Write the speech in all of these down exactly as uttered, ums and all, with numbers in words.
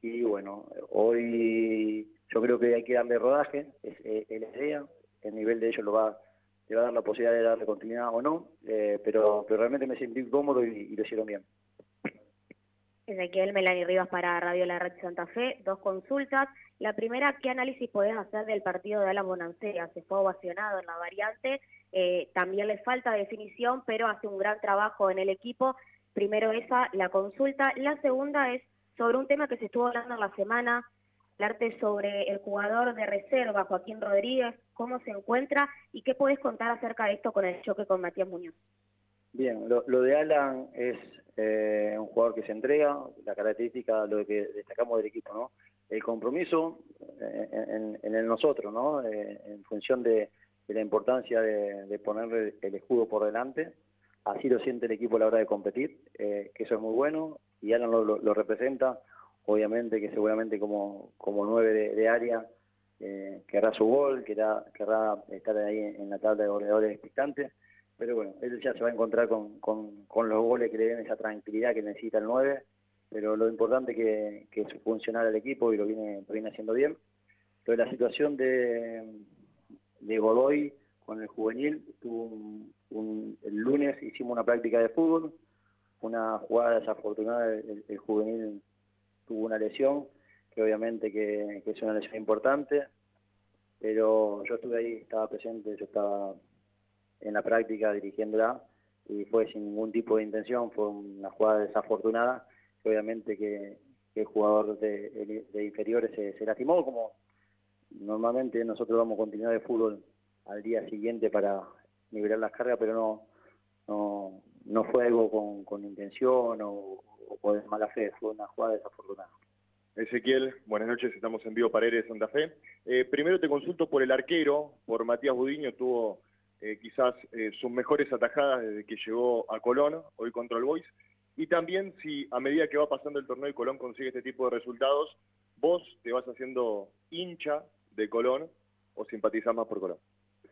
y bueno, hoy yo creo que hay que darle rodaje, es, es, es la idea, el nivel de ellos lo va, le va a dar la posibilidad de darle continuidad o no, eh, pero, pero realmente me sentí cómodo y, y lo hicieron bien. Ezequiel, Melanie Rivas para Radio La Red Santa Fe, dos consultas. La primera, ¿qué análisis podés hacer del partido de Alan Bonansea? Se fue ovacionado en la variante, eh, también le falta definición, pero hace un gran trabajo en el equipo. Primero esa, la consulta. La segunda es sobre un tema que se estuvo hablando en la semana, hablarte sobre el jugador de reserva, Joaquín Rodríguez, cómo se encuentra y qué podés contar acerca de esto con el choque con Matías Muñoz. Bien, lo, lo de Alan es eh, un jugador que se entrega, la característica, lo que destacamos del equipo, ¿no? El compromiso eh, en, en el nosotros, ¿no? Eh, en función de, de la importancia de, de ponerle el escudo por delante, así lo siente el equipo a la hora de competir, eh, que eso es muy bueno, y Alan lo, lo, lo representa, obviamente que seguramente como, como nueve de, de área, eh, querrá su gol, querrá, querrá estar ahí en, en la tabla de goleadores expectantes. Pero bueno, él ya se va a encontrar con, con, con los goles que le den esa tranquilidad que necesita el nueve, pero lo importante es que, que es funcionar el equipo y lo viene, lo viene haciendo bien. Pero la situación de, de Godoy con el juvenil, tuvo un, un, el lunes hicimos una práctica de fútbol, una jugada desafortunada, el, el juvenil tuvo una lesión, que obviamente que, que es una lesión importante, pero yo estuve ahí, estaba presente, yo estaba en la práctica dirigiéndola y fue sin ningún tipo de intención, fue una jugada desafortunada, que obviamente que, que el jugador de, de inferiores se, se lastimó, como normalmente nosotros damos continuidad de fútbol al día siguiente para nivelar las cargas, pero no, no, no fue algo con, con intención o, o por mala fe, fue una jugada desafortunada. Ezequiel, buenas noches, estamos en vivo para Aire de Santa Fe. Eh, primero te consulto por el arquero, por Matías Budiño, tuvo eh, quizás eh, sus mejores atajadas desde que llegó a Colón, hoy contra el Boys, y también si a medida que va pasando el torneo y Colón consigue este tipo de resultados, vos te vas haciendo hincha de Colón o simpatizás más por Colón.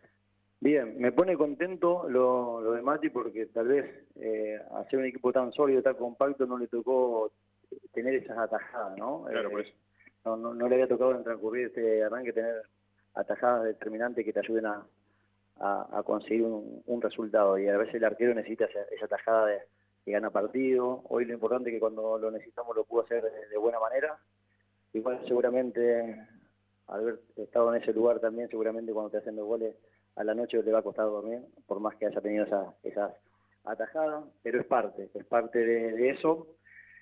Bien, me pone contento lo, lo de Mati porque tal vez eh, hacer un equipo tan sólido, tan compacto, no le tocó tener esas atajadas, ¿no? Claro, eh, por eso. No, no, no le había tocado en transcurrir este arranque tener atajadas determinantes que te ayuden a, a, a conseguir un, un resultado, y a veces el arquero necesita esa, esa atajada de, que gana partido. Hoy lo importante es que cuando lo necesitamos lo pudo hacer de, de buena manera. Igual seguramente, al haber estado en ese lugar también, seguramente cuando te hacen los goles a la noche le va a costar dormir, por más que haya tenido esa, esas atajadas, pero es parte, es parte de, de eso.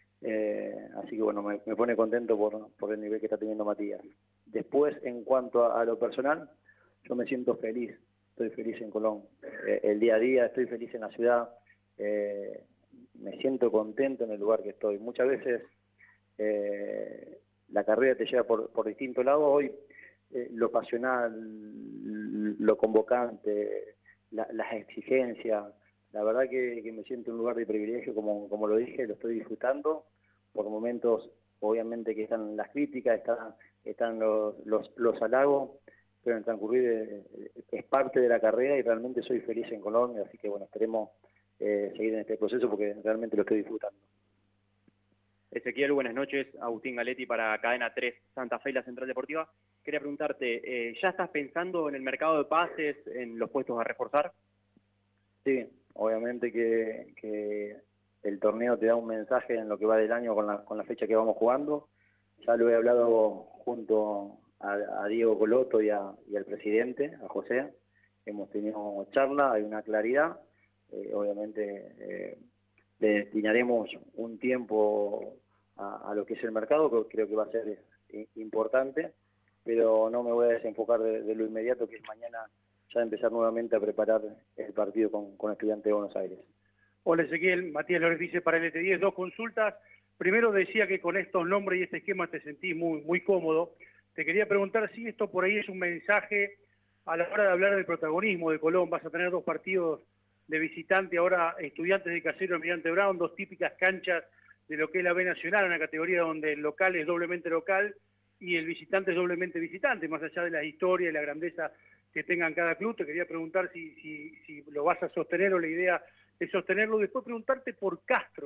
Eh, así que bueno, me, me pone contento por, por el nivel que está teniendo Matías. Después, en cuanto a, a lo personal, yo me siento feliz, estoy feliz en Colón. Eh, el día a día estoy feliz en la ciudad, eh, me siento contento en el lugar que estoy. Muchas veces eh, la carrera te lleva por, por distintos lados. Hoy eh, lo pasional, lo convocante, la, las exigencias, la verdad que, que me siento en un lugar de privilegio, como, como lo dije, lo estoy disfrutando. Por momentos, obviamente que están las críticas, están, están los, los, los halagos, pero en el transcurrir eh, es parte de la carrera y realmente soy feliz en Colombia, así que bueno, esperemos eh, seguir en este proceso porque realmente lo estoy disfrutando. Ezequiel, buenas noches. Agustín Galetti para Cadena tres Santa Fe y la Central Deportiva. Quería preguntarte, eh, ¿ya estás pensando en el mercado de pases, en los puestos a reforzar? Sí, obviamente que, que el torneo te da un mensaje en lo que va del año con la, con la fecha que vamos jugando. Ya lo he hablado junto a, a Diego Coloto y, a, y al presidente, a José. Hemos tenido charla, hay una claridad. Eh, obviamente eh, le destinaremos un tiempo a, a lo que es el mercado, que creo que va a ser importante, pero no me voy a desenfocar de, de lo inmediato, que es mañana ya empezar nuevamente a preparar el partido con, con Estudiantes de Buenos Aires. Hola Ezequiel, Matías López dice para el L T diez, dos consultas. Primero decía que con estos nombres y este esquema te sentís muy, muy cómodo. Te quería preguntar si esto por ahí es un mensaje a la hora de hablar del protagonismo de Colón. Vas a tener dos partidos de visitante, ahora Estudiantes de Casero, Almirante Brown, dos típicas canchas de lo que es la B Nacional, una categoría donde el local es doblemente local y el visitante es doblemente visitante, más allá de la historia y la grandeza que tengan cada club. Te quería preguntar si, si, si lo vas a sostener o la idea es sostenerlo. Después preguntarte por Castro,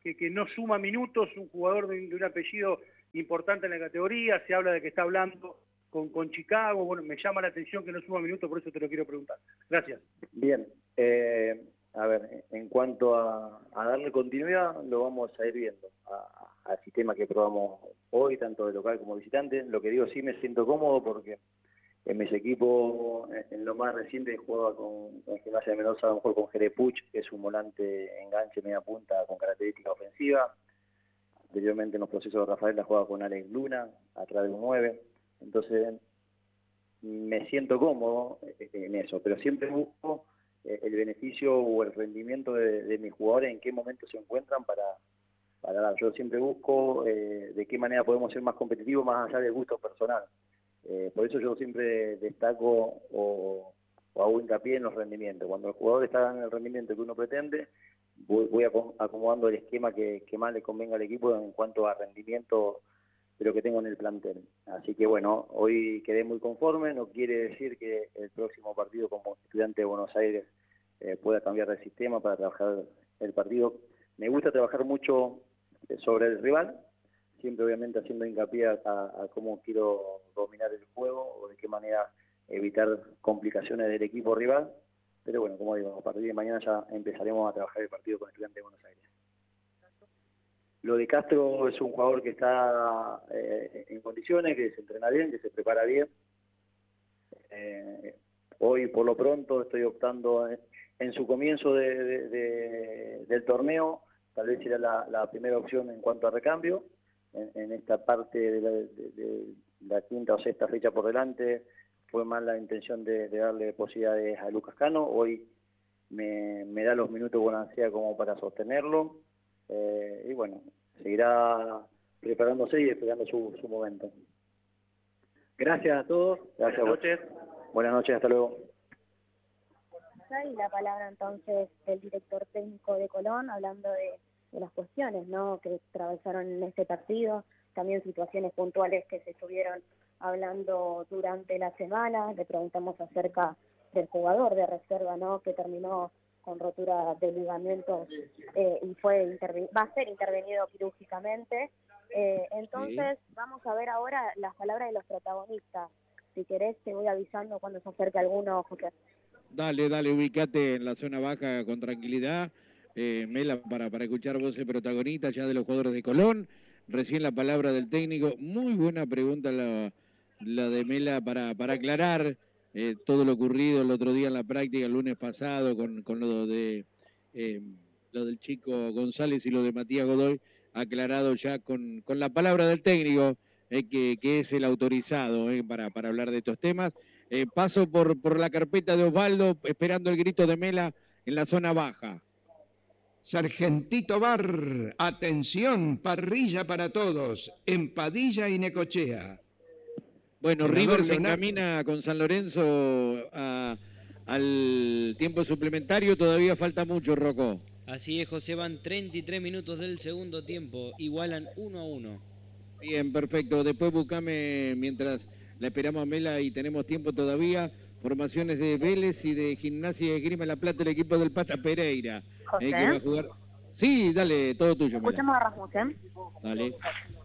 que, que no suma minutos, un jugador de, de un apellido importante en la categoría, se habla de que está hablando con, con Chicago, bueno, me llama la atención que no suma minutos, por eso te lo quiero preguntar. Gracias. Bien, eh, a ver, en cuanto a, a darle continuidad, lo vamos a ir viendo a, al sistema que probamos hoy, tanto de local como visitante. Lo que digo, sí me siento cómodo porque en mis equipos, en lo más reciente, jugaba con, con Gimnasia de Mendoza, a lo mejor con Jere Puch, que es un volante enganche media punta con característica ofensiva. Anteriormente en los procesos de Rafael la jugaba con Alex Luna, atrás de un nueve. Entonces, me siento cómodo en eso, pero siempre busco el beneficio o el rendimiento de, de mis jugadores, en qué momento se encuentran para, para dar. Yo siempre busco eh, de qué manera podemos ser más competitivos, más allá del gusto personal. Eh, por eso yo siempre destaco o, o hago hincapié en los rendimientos. Cuando el jugador está en el rendimiento que uno pretende, voy, voy acomodando el esquema que, que más le convenga al equipo en cuanto a rendimiento de lo que tengo en el plantel. Así que bueno, hoy quedé muy conforme, no quiere decir que el próximo partido como Estudiante de Buenos Aires eh, pueda cambiar de sistema para trabajar el partido. Me gusta trabajar mucho sobre el rival, siempre obviamente haciendo hincapié a, a cómo quiero dominar el juego o de qué manera evitar complicaciones del equipo rival, pero bueno, como digo, a partir de mañana ya empezaremos a trabajar el partido con Estudiantes de Buenos Aires. Lo de Castro es un jugador que está eh, en condiciones, que se entrena bien, que se prepara bien. Eh, hoy por lo pronto estoy optando en, en su comienzo de, de, de, del torneo, tal vez será la, la primera opción en cuanto a recambio. En, en esta parte de la, de, de la quinta o sexta fecha por delante, fue más la intención de, de darle posibilidades a Lucas Cano. Hoy me, me da los minutos con ansiedad como para sostenerlo. Eh, y bueno, seguirá preparándose y esperando su, su momento. Gracias a todos. Gracias. Buenas noches. Buenas noches, hasta luego. Y la palabra entonces del director técnico de Colón, hablando de, de las cuestiones, ¿no?, que atravesaron en este partido, también situaciones puntuales que se estuvieron hablando durante la semana. Le preguntamos acerca del jugador de reserva, ¿no?, que terminó con rotura de ligamentos eh, y fue va a ser intervenido quirúrgicamente. Eh, entonces, sí, vamos a ver ahora las palabras de los protagonistas. Si querés, te voy avisando cuando se acerque alguno, José. Dale, dale, ubicate en la zona baja con tranquilidad. Eh, Mela, para, para escuchar voces protagonistas ya de los jugadores de Colón. Recién la palabra del técnico. Muy buena pregunta la, la de Mela para, para aclarar eh, todo lo ocurrido el otro día en la práctica, el lunes pasado, con, con lo de eh, lo del chico González y lo de Matías Godoy, aclarado ya con, con la palabra del técnico, eh, que, que es el autorizado eh, para, para hablar de estos temas. Eh, paso por, por la carpeta de Osvaldo, esperando el grito de Mela en la zona baja. Sargentito Bar, atención, parrilla para todos, en Padilla y Necochea. Bueno, Senador River se Leonardo encamina con San Lorenzo a, al tiempo suplementario, todavía falta mucho, Rocco. Así es, José, van treinta y tres minutos del segundo tiempo, igualan uno a uno. Bien, perfecto, después buscame mientras la esperamos a Mela y tenemos tiempo todavía. Formaciones de Vélez y de Gimnasia y Esgrima La Plata, el equipo del Pata Pereira. José. Eh, que va a jugar... Sí, dale, todo tuyo, Mela. Escuchamos a Rasmussen. Dale.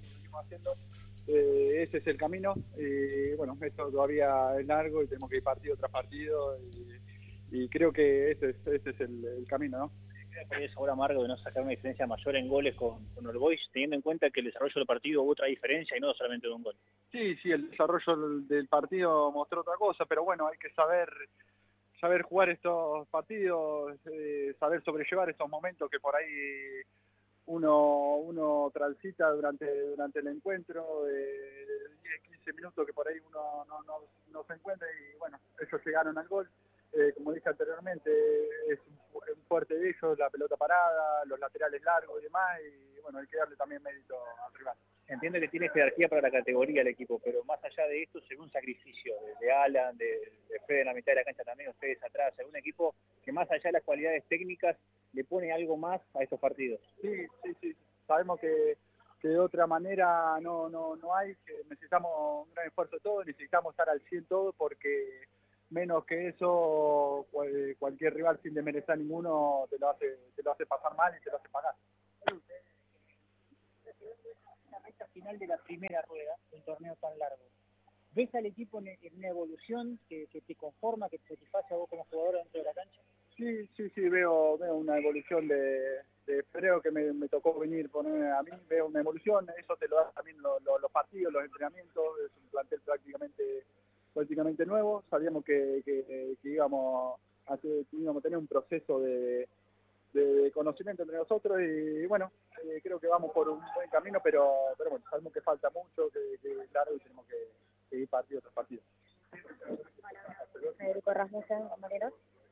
Eh, ese es el camino. Y bueno, esto todavía es largo y tenemos que ir partido tras partido. Y, y creo que ese es, ese es el, el camino, ¿no? Es ahora amargo de no sacar una diferencia mayor en goles con, con All Boys, teniendo en cuenta que el desarrollo del partido hubo otra diferencia y no solamente de un gol. Sí, sí, el desarrollo del partido mostró otra cosa, pero bueno, hay que saber saber jugar estos partidos, eh, saber sobrellevar estos momentos que por ahí uno uno transita durante durante el encuentro, de diez, quince minutos que por ahí uno no, no, no se encuentra y bueno, ellos llegaron al gol. Eh, como dije anteriormente, es un, un fuerte de ellos, la pelota parada, los laterales largos y demás, y bueno, hay que darle también mérito al rival. Entiendo que tiene jerarquía para la categoría el equipo, pero más allá de esto, según un sacrificio de, de Alan, de, de Fede en la mitad de la cancha también, ustedes atrás, un equipo que más allá de las cualidades técnicas, le pone algo más a estos partidos. Sí, sí, sí, sabemos que, que de otra manera no, no, no hay, que necesitamos un gran esfuerzo de todos, necesitamos estar al cien todos porque... menos que eso, cualquier rival sin desmerecer a ninguno te lo hace te lo hace pasar mal y te lo hace pagar. la recta final de la primera rueda de un torneo tan largo. ¿Ves al equipo en una evolución que, que te conforma, que te satisface a vos como jugador dentro de la cancha? Sí, sí, sí, veo, veo una evolución de, de febrero que me, me tocó venir poner a mí, veo una evolución, eso te lo dan también los, los, los partidos, los entrenamientos, es un plantel prácticamente prácticamente nuevo, sabíamos que, que, que íbamos, a, que íbamos a tener un proceso de, de, de conocimiento entre nosotros y bueno, eh, creo que vamos por un buen camino, pero, pero bueno, sabemos que falta mucho, que, que es largo y tenemos que, que ir partido tras partido. Federico Rasmussen, compañeros.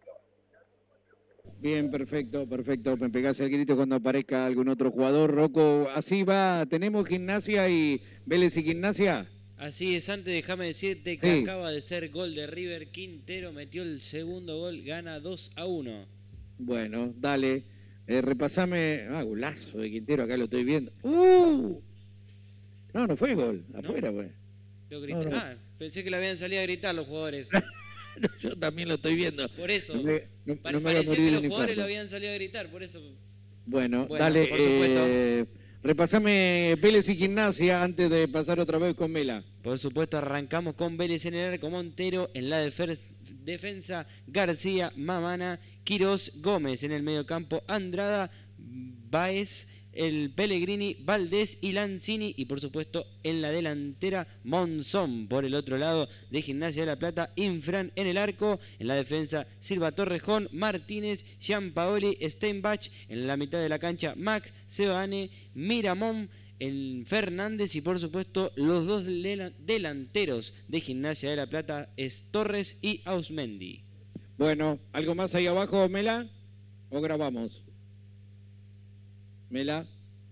Bien, perfecto, perfecto. Me pegás el grito cuando aparezca algún otro jugador. Rocco, así va. ¿Tenemos Gimnasia y Vélez y Gimnasia? Así es, antes déjame decirte que sí. Acaba de ser gol de River. Quintero metió el segundo gol, gana dos a uno. Bueno, dale. Eh, repasame. Ah, golazo de Quintero, acá lo estoy viendo. ¡Uh! No, no fue gol. Afuera, güey. Lo grité. No, no. Ah, pensé que le habían salido a gritar los jugadores. No, yo también lo estoy viendo. Por eso. No me, no, pa no me parecía que los jugadores lo habían salido a gritar, por eso. Bueno, bueno dale. Por supuesto. Eh, repasame Vélez y Gimnasia antes de pasar otra vez con Mela. Por supuesto, arrancamos con Vélez en el arco, Montero en la defensa, García, Mamana, Quirós, Gómez en el mediocampo, Andrada, Báez, el Pellegrini, Valdés y Lanzini, y por supuesto en la delantera Monzón. Por el otro lado de Gimnasia de la Plata, Infran en el arco, en la defensa Silva Torrejón, Martínez, Gianpaoli, Steinbach, en la mitad de la cancha Mac, Sebane, Miramón, en Fernández, y por supuesto los dos delanteros de Gimnasia de la Plata es Torres y Ausmendi. Bueno, ¿algo más ahí abajo, Mela? ¿O grabamos? Mela.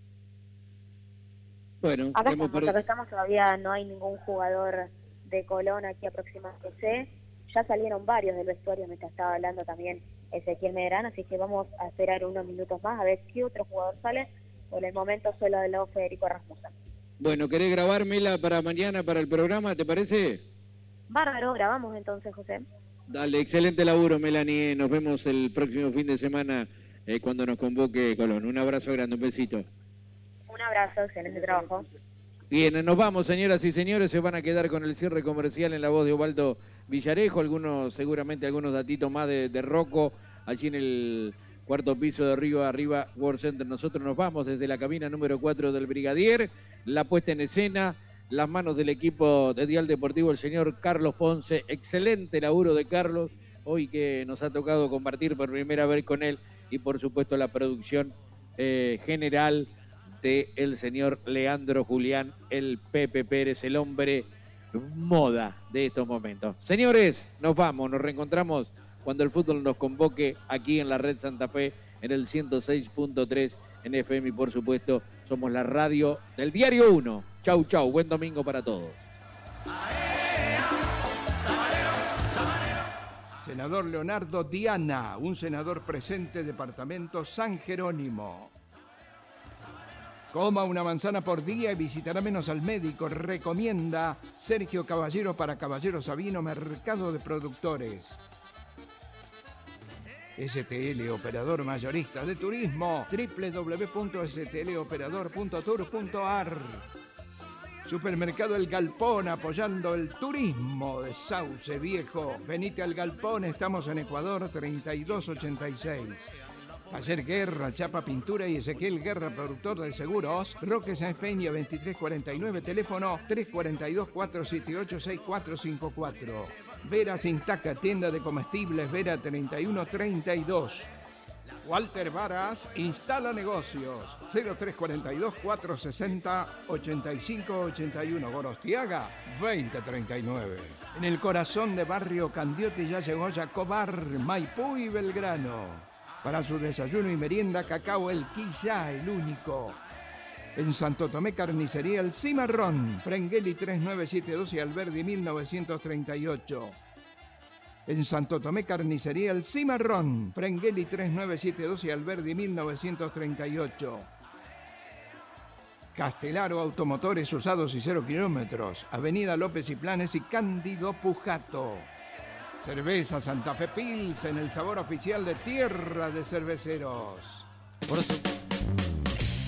Bueno, acá estamos, per... acá estamos, todavía no hay ningún jugador de Colón aquí aproximándose. Ya salieron varios del vestuario, me estaba hablando también Ezequiel Medrano, así que vamos a esperar unos minutos más a ver qué otro jugador sale. Por el momento solo del lado Federico Rasmussen. Bueno, ¿querés grabar, Mela, para mañana, para el programa, te parece? Bárbaro, grabamos entonces, José. Dale, excelente laburo, Melanie. Nos vemos el próximo fin de semana eh, cuando nos convoque Colón. Un abrazo grande, un besito. Un abrazo, excelente trabajo. Bien, nos vamos, señoras y señores. Se van a quedar con el cierre comercial en la voz de Osvaldo Villarejo. Algunos, seguramente algunos datitos más de, de Rocco, allí en el cuarto piso de Río Arriba World Center. Nosotros nos vamos desde la cabina número cuatro del Brigadier. La puesta en escena, las manos del equipo de Dial Deportivo, el señor Carlos Ponce. Excelente laburo de Carlos, hoy que nos ha tocado compartir por primera vez con él. Y por supuesto la producción eh, general de el señor Leandro Julián, el Pepe Pérez, el hombre moda de estos momentos. Señores, nos vamos, nos reencontramos cuando el fútbol nos convoque aquí en la Red Santa Fe, en el ciento seis punto tres en F M, y por supuesto somos la radio del Diario uno. Chau, chau, buen domingo para todos. Senador Leonardo Diana, un senador presente, departamento San Jerónimo. Coma una manzana por día y visitará menos al médico. Recomienda Sergio Caballero para Caballero Sabino, Mercado de Productores. S T L, operador mayorista de turismo, doble u doble u doble u punto s t l operador punto tour punto a r. Supermercado El Galpón, apoyando el turismo de Sauce Viejo. Venite al Galpón, estamos en Ecuador treinta y dos ochenta y seis. Taller Guerra, Chapa Pintura y Ezequiel Guerra, productor de seguros. Roque Sáenz Peña, veintitrés cuarenta y nueve, teléfono tres cuatro dos, cuatro siete ocho, seis cuatro cinco cuatro. Vera Sintaca, tienda de comestibles, Vera treinta y uno treinta y dos. Walter Varas, instala negocios, cero tres cuarenta y dos, cuatro sesenta, ochenta y cinco ochenta y uno. Gorostiaga, veinte treinta y nueve. En el corazón de Barrio Candioti ya llegó Jacobar, Maipú y Belgrano. Para su desayuno y merienda, cacao El Quilla, el único. En Santo Tomé, carnicería El Cimarrón, Frengeli tres nueve siete dos y Alberdi mil novecientos treinta y ocho. En Santo Tomé, carnicería El Cimarrón, Frengeli tres nueve siete dos y Alberdi mil novecientos treinta y ocho. Castelaro Automotores usados y cero kilómetros, Avenida López y Planes y Cándido Pujato. Cerveza Santa Fe Pils, en el sabor oficial de Tierra de Cerveceros. Por su...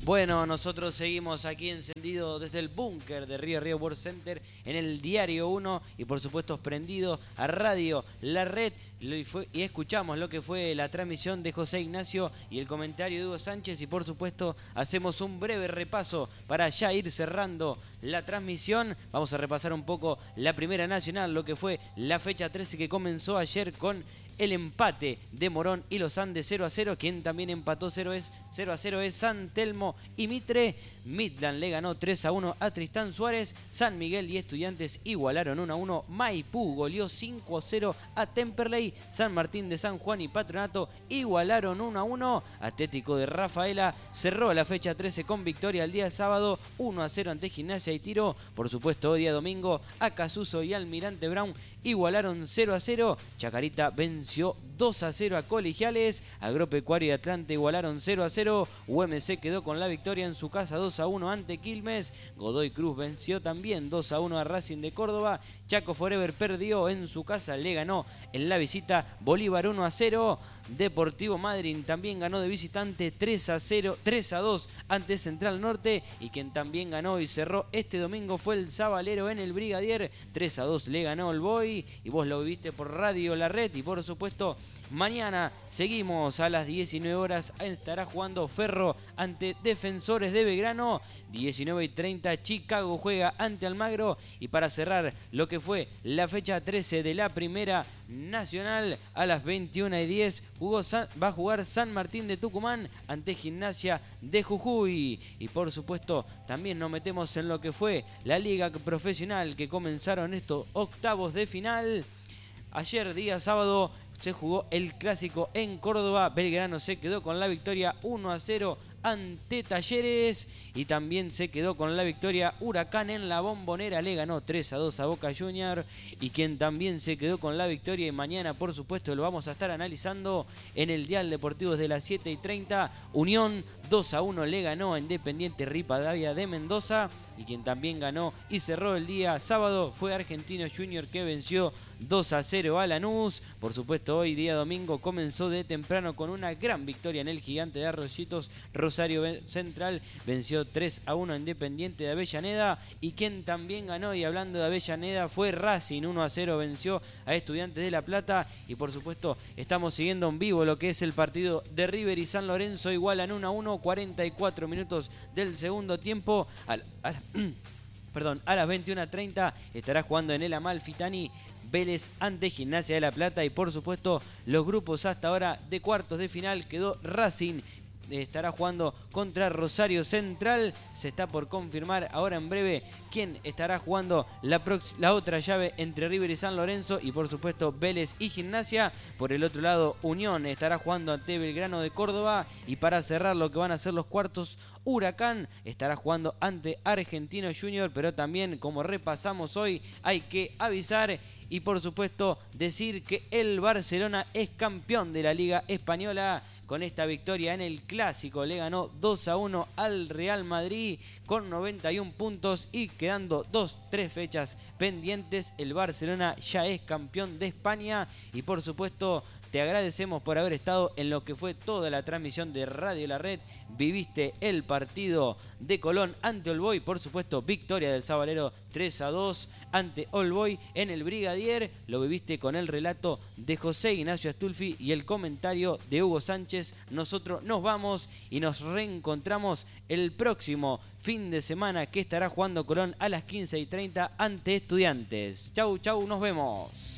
Bueno, nosotros seguimos aquí encendidos desde el búnker de Río Río World Center en el Diario uno y por supuesto prendido a Radio La Red y, fue, y escuchamos lo que fue la transmisión de José Ignacio y el comentario de Hugo Sánchez y por supuesto hacemos un breve repaso para ya ir cerrando la transmisión. Vamos a repasar un poco la Primera Nacional, lo que fue la fecha trece que comenzó ayer con el empate de Morón y los Andes cero a cero. Quien también empató cero a cero es San Telmo y Mitre. Midland le ganó tres a uno a Tristán Suárez. San Miguel y Estudiantes igualaron uno a uno. Maipú goleó cinco a cero a Temperley. San Martín de San Juan y Patronato igualaron uno a uno. Atlético de Rafaela cerró la fecha trece con victoria el día sábado uno a cero ante Gimnasia y Tiro. Por supuesto, hoy día domingo, Acasuso y Almirante Brown igualaron cero a cero. Chacarita venció dos a cero a Colegiales. Agropecuario y Atlante igualaron cero a cero. U M C quedó con la victoria en su casa dos a uno ante Quilmes. Godoy Cruz venció también dos a uno a Racing de Córdoba. Chaco Forever perdió en su casa, le ganó en la visita Bolívar uno a cero. Deportivo Madryn también ganó de visitante tres a cero, tres a dos ante Central Norte, y quien también ganó y cerró este domingo fue el Sabalero en el Brigadier. tres a dos le ganó el Boy y vos lo viviste por Radio La Red. Y por supuesto mañana seguimos a las diecinueve horas, estará jugando Ferro ante Defensores de Belgrano. diecinueve y treinta Chicago juega ante Almagro. Y para cerrar lo que fue la fecha trece de la Primera Nacional, a las veintiuna y diez jugó San, va a jugar San Martín de Tucumán ante Gimnasia de Jujuy. Y por supuesto también nos metemos en lo que fue la Liga Profesional, que comenzaron estos octavos de final. Ayer día sábado se jugó el clásico en Córdoba. Belgrano se quedó con la victoria uno a cero ante Talleres. Y también se quedó con la victoria Huracán en la Bombonera. Le ganó tres a dos a Boca Juniors. Y quien también se quedó con la victoria, y mañana por supuesto lo vamos a estar analizando en el Dial Deportivo desde las siete y treinta. Unión dos a uno le ganó a Independiente Rivadavia de Mendoza. Y quien también ganó y cerró el día sábado fue Argentinos Junior, que venció dos a cero a Lanús. Por supuesto, hoy día domingo comenzó de temprano con una gran victoria en el Gigante de Arroyitos. Rosario Central venció tres a uno a Independiente de Avellaneda. Y quien también ganó, y hablando de Avellaneda, fue Racing. uno a cero venció a Estudiantes de La Plata. Y por supuesto estamos siguiendo en vivo lo que es el partido de River y San Lorenzo. Igualan uno a uno, cuarenta y cuatro minutos del segundo tiempo. A la, a la, perdón, a las veintiuna treinta estará jugando en el Amalfitani Vélez ante Gimnasia de La Plata. Y por supuesto los grupos hasta ahora de cuartos de final quedó Racing. Estará jugando contra Rosario Central. Se está por confirmar ahora en breve quién estará jugando la, la otra llave entre River y San Lorenzo. Y por supuesto Vélez y Gimnasia. Por el otro lado, Unión estará jugando ante Belgrano de Córdoba. Y para cerrar lo que van a ser los cuartos, Huracán estará jugando ante Argentinos Junior. Pero también, como repasamos hoy, hay que avisar y por supuesto decir que el Barcelona es campeón de la Liga Española. Con esta victoria en el Clásico le ganó dos a uno al Real Madrid con noventa y un puntos, y quedando dos, tres fechas pendientes, el Barcelona ya es campeón de España. Y por supuesto te agradecemos por haber estado en lo que fue toda la transmisión de Radio La Red. Viviste el partido de Colón ante All Boys. Por supuesto, victoria del Sabalero tres a dos ante All Boys en el Brigadier. Lo viviste con el relato de José Ignacio Astulfi y el comentario de Hugo Sánchez. Nosotros nos vamos y nos reencontramos el próximo fin de semana, que estará jugando Colón a las quince y treinta ante Estudiantes. Chau, chau, nos vemos.